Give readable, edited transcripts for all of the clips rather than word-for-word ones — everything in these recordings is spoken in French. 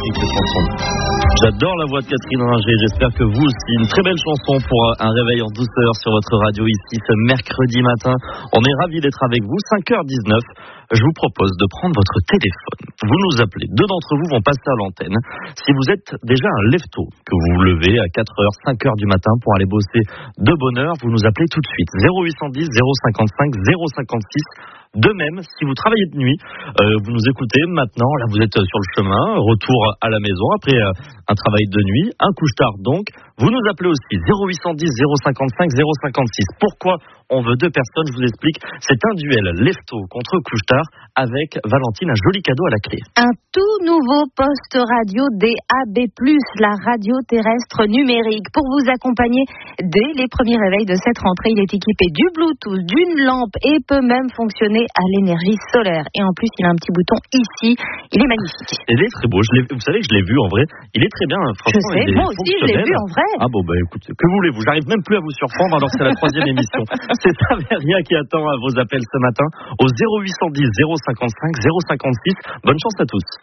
magnifique cette chanson. J'adore la voix de Catherine Ringer, j'espère que vous aussi. Une très belle chanson pour un réveil en douceur sur votre radio ici ce mercredi matin. On est ravis d'être avec vous, 5h19. Je vous propose de prendre votre téléphone. Vous nous appelez, 2 d'entre vous vont passer à l'antenne. Si vous êtes déjà un lève-tôt, que vous vous levez à 4h, 5h du matin pour aller bosser de bonne heure, vous nous appelez tout de suite. 0810 055 056. De même, si vous travaillez de nuit, vous nous écoutez maintenant, là vous êtes sur le chemin, retour à la maison après un travail de nuit, un couche-tard donc, vous nous appelez aussi 0810 055 056. Pourquoi on veut 2 personnes, je vous explique, c'est un duel lève-tôt contre couche-tard avec Valentine, un joli cadeau à la clé. Un tout nouveau poste radio DAB+, la radio terrestre numérique, pour vous accompagner dès les premiers réveils de cette rentrée. Il est équipé du Bluetooth, d'une lampe et peut même fonctionner à l'énergie solaire. Et en plus, il a un petit bouton ici. Il est magnifique. Il est très beau. Vous savez que je l'ai vu en vrai. Il est très bien. Franchement, je sais, moi aussi, je l'ai vu en vrai. Ah bon, bah écoute, que voulez-vous? J'arrive même plus à vous surprendre alors que c'est la 3e émission. C'est Taveria qui attend à vos appels ce matin au 0810 055 056. Bonne chance à tous.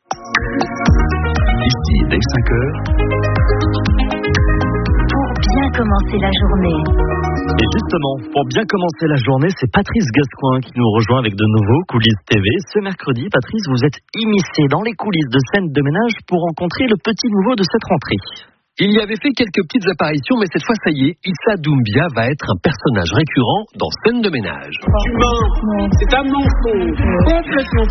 Ici, dès 5h. Pour bien commencer la journée. Et justement, pour bien commencer la journée, c'est Patrice Gascoin qui nous rejoint avec de nouveaux Coulisses TV. Ce mercredi, Patrice, vous êtes immiscé dans les coulisses de Scène de ménage pour rencontrer le petit nouveau de cette rentrée. Il y avait fait quelques petites apparitions, mais cette fois, ça y est, Issa Doumbia va être un personnage récurrent dans Scène de ménage. Tu mens, c'est un mensonge, complètement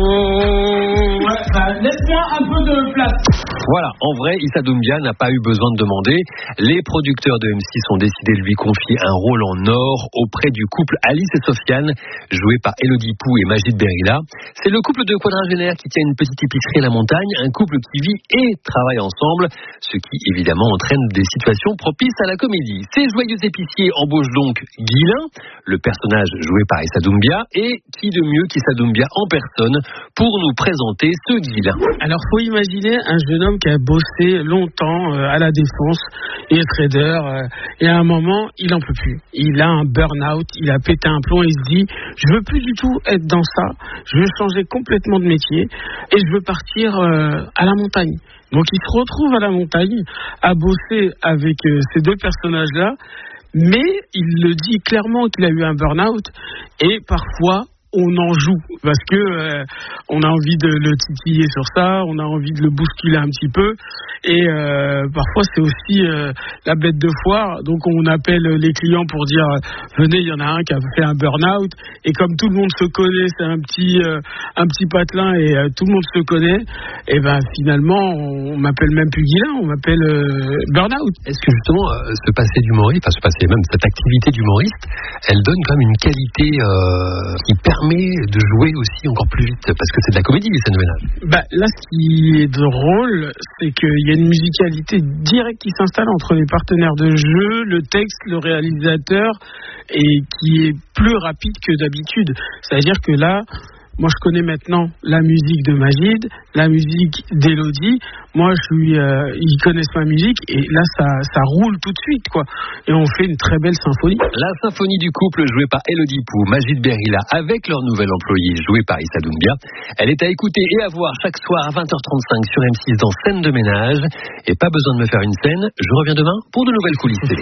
faux. Laisse-moi un peu de place. Voilà, en vrai, Issa Doumbia n'a pas eu besoin de demander. Les producteurs de M6 ont décidé de lui confier un rôle en or auprès du couple Alice et Sofiane, joué par Elodie Pou et Magid Berila. C'est le couple de quadragénaires qui tient une petite épicerie à la montagne, un couple qui vit et travaille ensemble, ce qui évidemment entraîne des situations propices à la comédie. Ces joyeux épiciers embauchent donc Guilain, le personnage joué par Issa Doumbia, et qui de mieux qu'Issa Doumbia en personne pour nous présenter ce Guilain. Alors, faut imaginer un jeune homme qui a bossé longtemps à la défense et trader, et à un moment, il en peut plus. Il a un burn-out, il a pété un plomb et il se dit, je veux plus du tout être dans ça, je veux changer complètement de métier et je veux partir à la montagne. Donc il se retrouve à la montagne à bosser avec ces 2 personnages-là, mais il le dit clairement qu'il a eu un burn-out et parfois on en joue parce que on a envie de le titiller sur ça, on a envie de le bousculer un petit peu et parfois c'est aussi la bête de foire, donc on appelle les clients pour dire venez, il y en a un qui a fait un burn-out et comme tout le monde se connaît, c'est un petit patelin et tout le monde se connaît, et ben finalement on m'appelle même plus Guilain, on m'appelle burn-out. Est-ce que justement ce passé d'humoriste, même cette activité d'humoriste, elle donne quand même une qualité qui permet de jouer aussi encore plus vite, parce que c'est de la comédie, les Scènes de ménage. Là, ce qui est drôle, c'est qu'il y a une musicalité directe qui s'installe entre les partenaires de jeu, le texte, le réalisateur, et qui est plus rapide que d'habitude. C'est-à-dire que là, moi, je connais maintenant la musique de Magid, la musique d'Elodie. Moi, ils connaissent ma musique et là, ça roule tout de suite, quoi. Et on fait une très belle symphonie. La symphonie du couple jouée par Elodie Pou, Magid Berila, avec leur nouvel employé joué par Issa Doumbia. Elle est à écouter et à voir chaque soir à 20h35 sur M6 dans Scène de ménage. Et pas besoin de me faire une scène. Je reviens demain pour de nouvelles coulisses télé.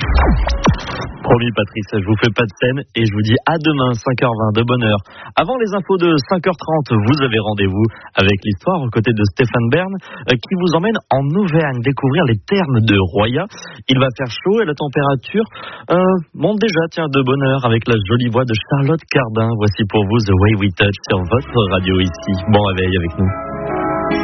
Promis Patrice, je vous fais pas de scène et je vous dis à demain 5h20 de bonne heure. Avant les infos de 5h30, vous avez rendez-vous avec l'histoire aux côtés de Stéphane Bern qui vous emmène en Auvergne découvrir les thermes de Roya. Il va faire chaud et la température monte déjà de bonne heure avec la jolie voix de Charlotte Cardin. Voici pour vous The Way We Touch sur votre radio ici. Bon réveil avec nous.